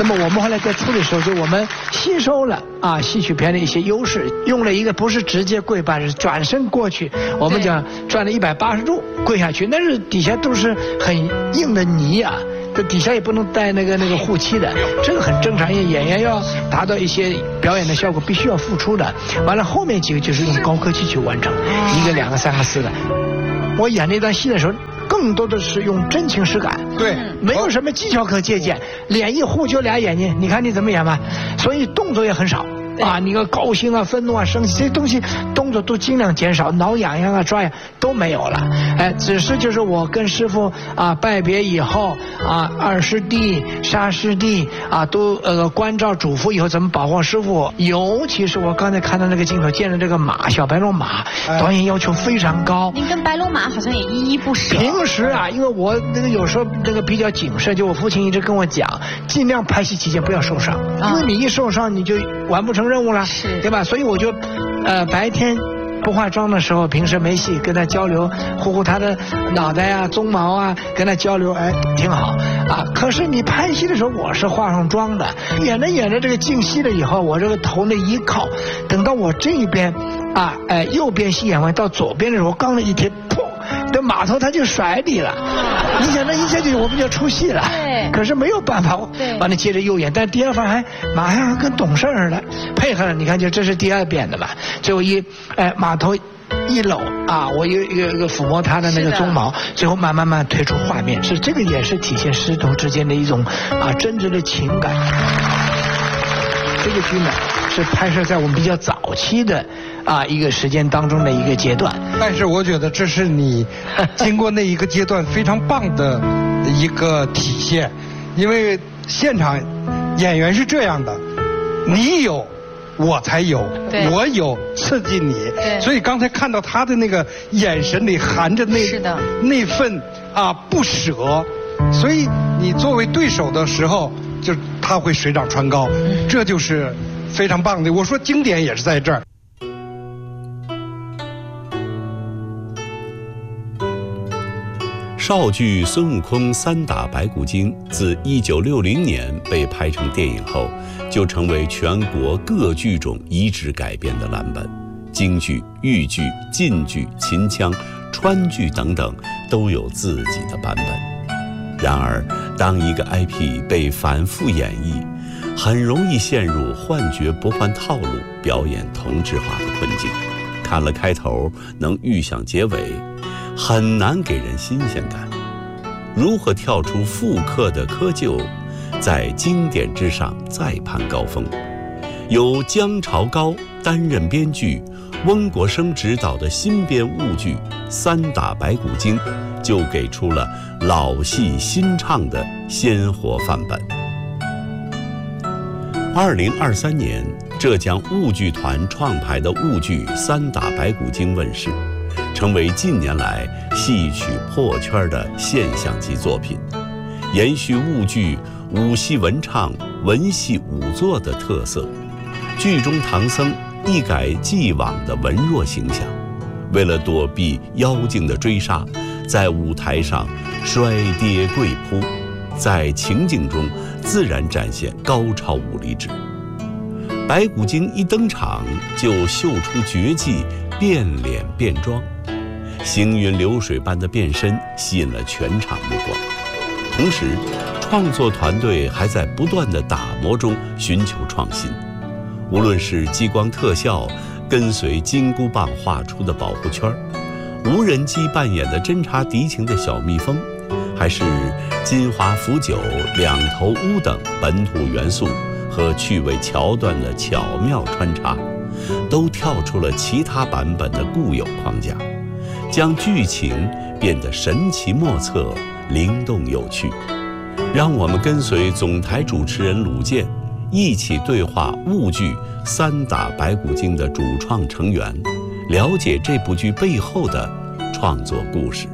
那么我们后来在处理的时候，就我们吸收了戏曲片的一些优势，用了一个不是直接跪拜，是转身过去，我们讲转了180度跪下去，那是底下都是很硬的泥啊。这底下也不能带那个护膝的，这个很正常，因为演员要达到一些表演的效果，必须要付出的。完了，后面几个就是用高科技去完成，1个、2个、3个、4个。我演那段戏的时候，更多的是用真情实感， 对， 没有什么技巧可借鉴，脸一糊就俩眼睛，你看你怎么演吧，所以动作也很少。你个高兴啊、愤怒啊、生气这些东西动作都尽量减少，挠痒痒啊、抓痒都没有了。只是就是我跟师傅拜别以后二师弟、沙师弟都关照嘱咐以后怎么保护师傅。尤其是我刚才看到那个镜头，见了这个马小白龙马，导演要求非常高。 您跟白龙马好像也依依不舍。 平时因为我那个有时候那个比较谨慎，就我父亲一直跟我讲，尽量拍戏期间不要受伤，因为你一受伤你就完不成任务了，对吧？所以我就白天不化妆的时候，平时没戏跟他交流，护他的脑袋啊、鬃毛啊，跟他交流，挺好可是你拍戏的时候，我是化上妆的，演着这个静息了以后，我这个头那一靠，等到我这一边右边戏演完到左边的时候，刚那一贴，砰！这马头他就甩你了，你想那一下就我们就出戏了，可是没有办法，完了接着又演，但第二番还马上跟懂事似的配合了，你看就这是第2遍的嘛，最后马头一搂我一个抚摸他的那个鬃毛，最后慢慢推出画面，是这个也是体现师徒之间的一种真挚的情感。这个剧呢是拍摄在我们比较早期的一个时间当中的一个阶段， 但是我觉得这是你经过那一个阶段非常棒的一个体现，因为现场演员是这样的，你有我才有，我有刺激你，所以刚才看到他的那个眼神里含着那份不舍，所以你作为对手的时候，就他会水涨船高，这就是非常棒的。我说经典也是在这儿。 绍剧《孙悟空3打白骨精》自1960年被拍成电影后，就成为全国各剧种移植改编的蓝本。京剧、豫剧、晋剧、秦腔、川剧等等都有自己的版本。然而，当一个 IP 被反复演绎，很容易陷入换角不换套路、表演同质化的困境。看了开头，能预想结尾，很难给人新鲜感。如何跳出复刻的窠臼，在经典之上再攀高峰？由姜朝高担任编剧，翁国生执导的新编婺剧《3打白骨精》，就给出了老戏新唱的鲜活范本。2023年，浙江婺剧团创排的婺剧《3打白骨精》问世，成为近年来戏曲破圈的现象级作品，延续婺剧武戏文唱、文戏武作的特色。剧中唐僧一改既往的文弱形象，为了躲避妖精的追杀，在舞台上摔跌跪扑，在情境中自然展现高超武力值。白骨精一登场就秀出绝技，变脸变装，行云流水般的变身吸引了全场目光。同时，创作团队还在不断的打磨中寻求创新，无论是激光特效跟随金箍棒画出的保护圈，无人机扮演的侦察敌情的小蜜蜂，还是金华腐酒、两头乌等本土元素和趣味桥段的巧妙穿插，都跳出了其他版本的固有框架，将剧情变得神奇莫测、灵动有趣。让我们跟随总台主持人鲁健一起对话婺剧《3打白骨精》的主创成员，了解这部剧背后的创作故事。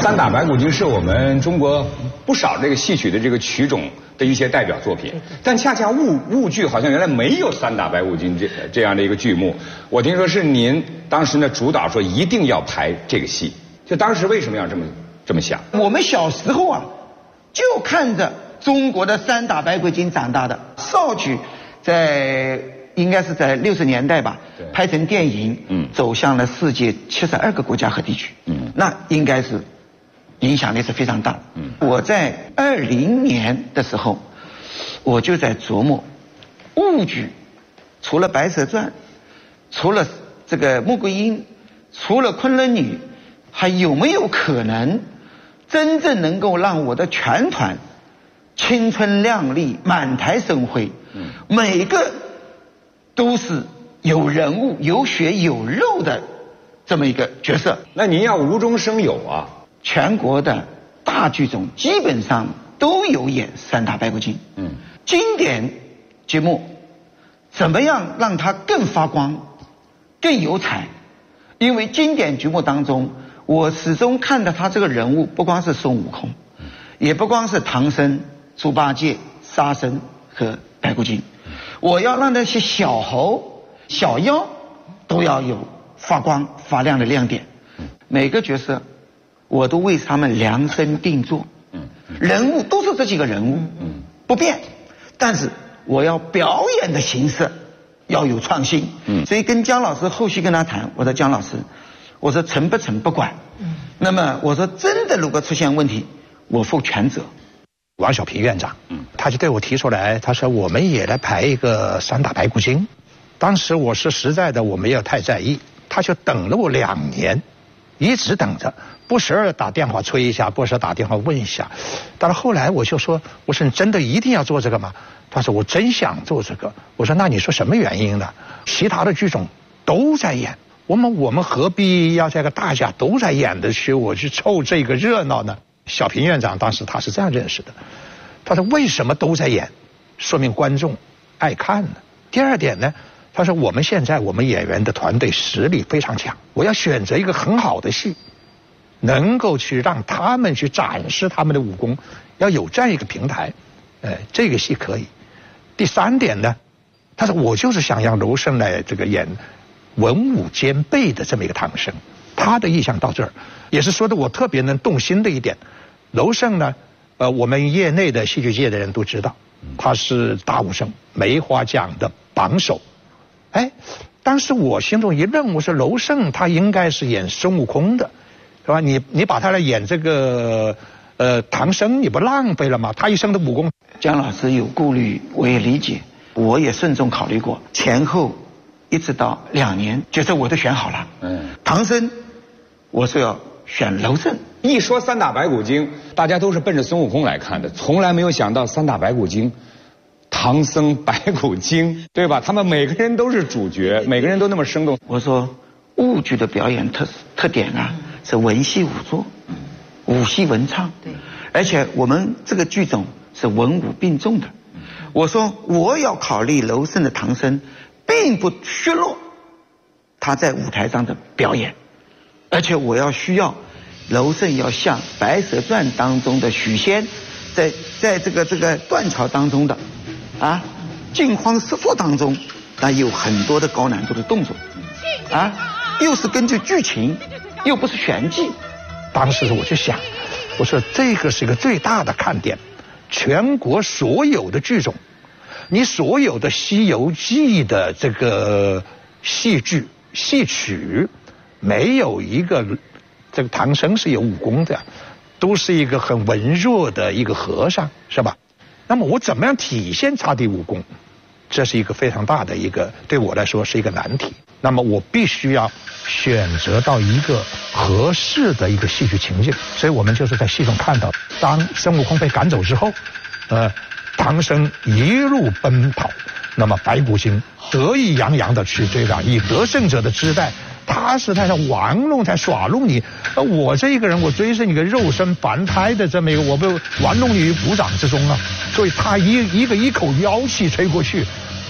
三打白骨精是我们中国不少这个戏曲的这个曲种的一些代表作品，但恰恰豫剧好像原来没有三打白骨精这样的一个剧目。我听说是您当时呢主导说一定要排这个戏，就当时为什么要这么想？ 我们小时候啊，就看着中国的三打白骨精长大的。绍曲应该是在60年代吧，拍成电影，走向了世界72个国家和地区，那应该是影响力是非常大的。我在20年的时候，我就在琢磨，豫剧除了《白蛇传》，除了这个《穆桂英》，除了《昆仑女》，还有没有可能真正能够让我的全团青春靓丽、满台生辉，每个都是有人物、有血有肉的这么一个角色？ 那您要无中生有啊！ 全国的大剧种基本上都有演三打白骨精。经典节目怎么样让它更发光、更有彩？因为经典剧目当中，我始终看到他这个人物不光是孙悟空，也不光是唐僧、猪八戒、沙僧和白骨精，我要让那些小猴、小妖都要有发光发亮的亮点。每个角色我都为他们量身定做，人物都是这几个人物，不变，但是我要表演的形式要有创新。所以跟姜老师后续跟他谈，我说姜老师，我说成不成不管，那么我说真的如果出现问题，我负全责。 王小平院长，他就对我提出来，他说我们也来排一个三打白骨精。当时我是实在的我没有太在意，他就等了我2年，一直等着，不时而打电话催一下，不时打电话问一下。到了后来我就说，我说你真的一定要做这个吗？他说我真想做这个。我说那你说什么原因呢？其他的剧种都在演，我们何必要这个大家都在演的去我去凑这个热闹呢？小平院长当时他是这样认识的，他说为什么都在演，说明观众爱看呢。第二点呢，他说我们现在我们演员的团队实力非常强，我要选择一个很好的戏，能够去让他们去展示他们的武功，要有这样一个平台，这个戏可以。第3点呢，他说我就是想让娄胜来这个演文武兼备的这么一个唐僧，他的意向到这儿，也是说的我特别能动心的一点。娄胜呢，我们业内的戏剧界的人都知道，他是大武生，梅花奖的榜首。当时我心中一愣，我说娄胜他应该是演孙悟空的，是吧？你把他来演这个唐僧，你不浪费了吗？他一生的武功。 姜老师有顾虑，我也理解，我也慎重考虑过，前后一直到2年，角色我都选好了。唐僧我是要选娄胜。 一说三打白骨精，大家都是奔着孙悟空来看的，从来没有想到三打白骨精，唐僧白骨精，对吧？他们每个人都是主角，每个人都那么生动。 我说豫剧的表演特点啊，是文戏武作，武戏文唱，对，而且我们这个剧种是文武并重的。我说我要考虑娄胜的唐僧，并不削弱他在舞台上的表演，而且我要需要娄胜要像《白蛇传》当中的许仙，在这个断桥当中的惊慌失措当中，那有很多的高难度的动作，又是根据剧情，又不是玄机。 当时我就想，我说这个是一个最大的看点，全国所有的剧种，你所有的《西游记》的这个戏剧戏曲，没有一个这个唐僧是有武功的，都是一个很文弱的一个和尚，是吧？那么我怎么样体现他的武功？这是一个非常大的一个，对我来说是一个难题。那么我必须要选择到一个合适的一个戏剧情境，所以我们就是在戏中看到，当孙悟空被赶走之后，唐僧一路奔跑，那么白骨精得意洋洋的去追赶，以得胜者的姿态，他是在玩弄，在耍弄你。我这一个人，我追是你个肉身凡胎的这么一个，我被玩弄你于股掌之中啊！所以他一口妖气吹过去，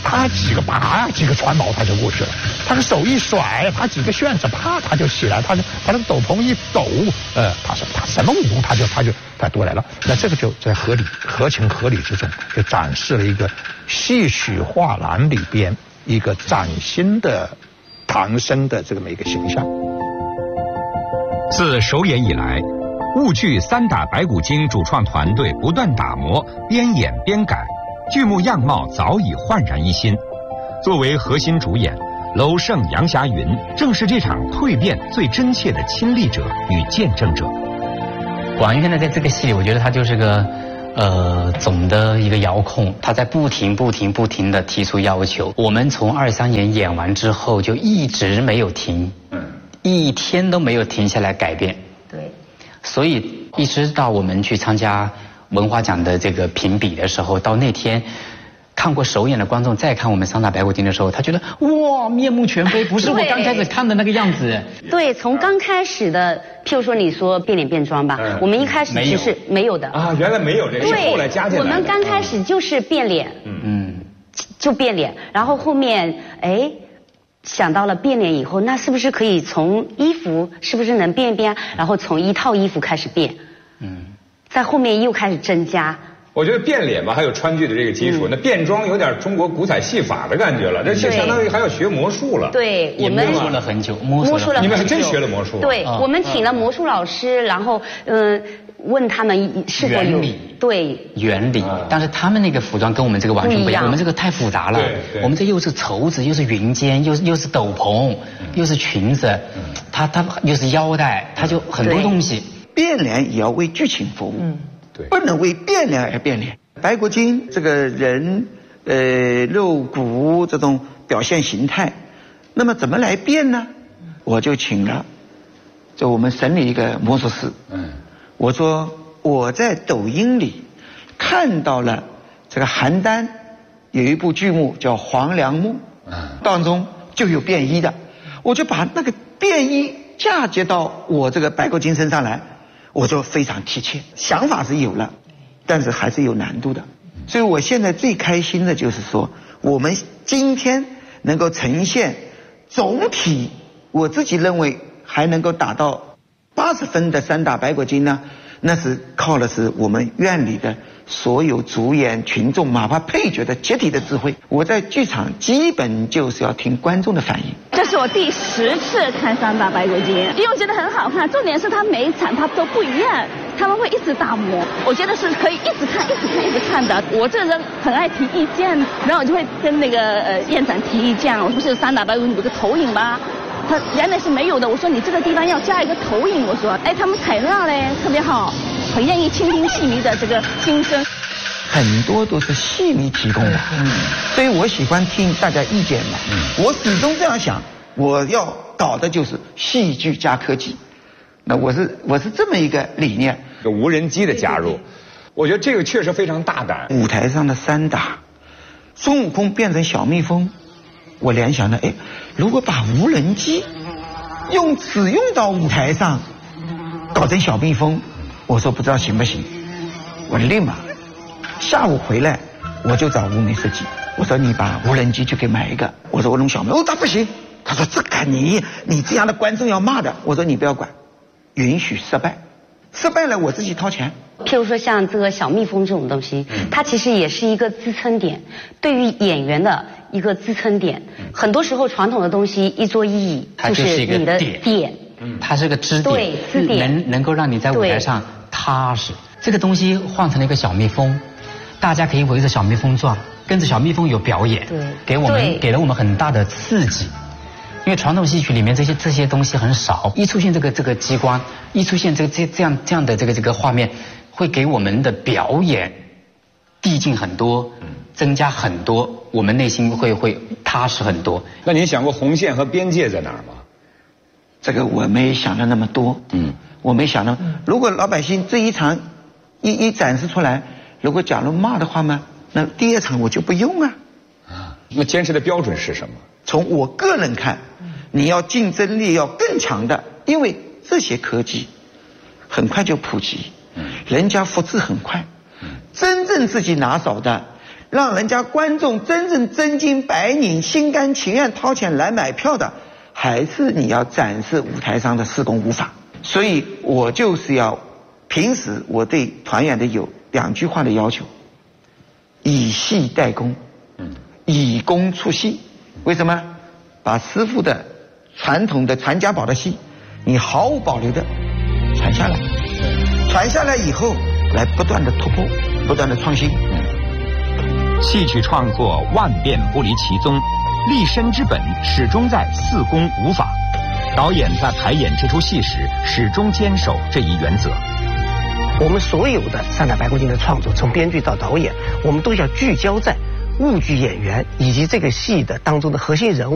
他几个船锚他就过去了，他的手一甩，他几个旋子啪他就起来，他的斗篷一抖，他什么武功他都来了。那这个就在合情合理之中，就展示了一个戏曲画廊里边一个崭新的唐僧的这么一个形象。 自首演以来，婺剧三打白骨精主创团队不断打磨，边演边改，剧目样貌早已焕然一新。作为核心主演，娄胜、杨霞云正是这场蜕变最真切的亲历者与见证者。 广元呢，在这个戏里，我觉得他就是个总的一个遥控，他在不停的提出要求。我们从23年演完之后就一直没有停，一天都没有停下来改变。对，所以一直到我们去参加文化奖的这个评比的时候，到那天看过首演的观众再看我们三打白骨精的时候，他觉得哇，面目全非，不是我刚开始看的那个样子。 对，从刚开始的，譬如说你说变脸变装吧，我们一开始其实没有的啊，原来没有这个，是后来加进来的。 我们刚开始就是变脸，就变脸，然后后面想到了变脸以后，那是不是可以从衣服是不是能变一变，然后从一套衣服开始变，在后面又开始增加。 我觉得变脸吧，还有川剧的这个基础，那变装有点中国古彩戏法的感觉了，这就相当于还要学魔术了。 对，我们摸索了很久， 你们还真学了魔术。 对，我们请了魔术老师，然后问他们是否有原理， 但是他们那个服装跟我们这个完全不一样，我们这个太复杂了。我们这又是绸子，又是云肩，又是斗篷，又是裙子，它又是腰带，它就很多东西。 变脸也要为剧情服务。 对， 不能为变脸而变脸。白骨精这个人，肉骨这种表现形态，那么怎么来变呢？我就请了，就我们省里一个魔术师。我说我在抖音里看到了这个邯郸有一部剧目叫《黄粱梦》，当中就有变衣的，我就把那个变衣嫁接到我这个白骨精身上来。我就非常贴切，想法是有了，但是还是有难度的。所以我现在最开心的就是说，我们今天能够呈现总体，我自己认为还能够达到80分的三打白骨精呢，那是靠的是我们院里的所有主演群众，哪怕配角的集体的智慧。我在剧场基本就是要听观众的反应。 这是我第10次看三打白骨精，因为我觉得很好看，重点是它每一场它都不一样，他们会一直打磨，我觉得是可以一直看的。我这人很爱提意见，然后我就会跟那个院长提意见，我不是三打白骨精有个投影吗？他原来是没有的，我说你这个地方要加一个投影，我说他们采纳嘞特别好，很愿意倾听戏迷的这个心声。 很多都是戏迷提供的，所以我喜欢听大家意见嘛。我始终这样想，我要搞的就是戏剧加科技。那我是这么一个理念。 有无人机的加入，我觉得这个确实非常大胆。 舞台上的三打，孙悟空变成小蜜蜂，我联想的，如果把无人机只用到舞台上，搞成小蜜蜂，我说不知道行不行。我立马下午回来，我就找吴梅设计，我说你把无人机就给买一个，我说我弄小蜜，他不行，他说这个你这样的观众要骂的，我说你不要管，允许失败了我自己掏钱。 譬如说像这个小蜜蜂这种东西，它其实也是一个支撑点，对于演员的一个支撑点。很多时候传统的东西一桌一椅就是你的点， 它是个支点， 对，支点能够让你在舞台上踏实。这个东西换成了一个小蜜蜂，大家可以围着小蜜蜂转，跟着小蜜蜂有表演，给了我们很大的刺激。因为传统戏曲里面这些东西很少，一出现这个机关，一出现这样的这个画面，会给我们的表演递进很多，增加很多，我们内心会踏实很多。 那您想过红线和边界在哪儿吗？ 这个我没想到那么多，我没想到，如果老百姓这一场一展示出来，如果假如骂的话嘛，那第2场我就不用啊。 那坚持的标准是什么？ 从我个人看，你要竞争力要更强的，因为这些科技很快就普及，人家复制很快，真正自己拿手的， 让人家观众真正真金白银、心甘情愿掏钱来买票的，还是你要展示舞台上的施工舞法。所以我就是要，平时我对团员的有2句话的要求：以戏代工，以工出戏。为什么？把师傅的传统的传家宝的戏，你毫无保留的传下来，传下来以后，来不断的突破，不断的创新。 戏曲创作万变不离其宗，立身之本始终在4工5法。导演在排演这出戏时，始终坚守这一原则。 我们所有的三打白骨精的创作，从编剧到导演，我们都要聚焦在误剧演员以及这个戏的当中的核心人物。